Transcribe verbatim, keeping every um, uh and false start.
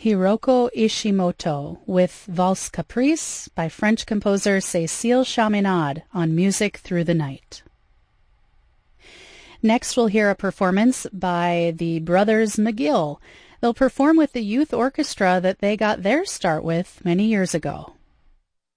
Hiroko Ishimoto with Valse Caprice by French composer Cécile Chaminade on Music Through the Night. Next, we'll hear a performance by the Brothers McGill. They'll perform with the youth orchestra that they got their start with many years ago.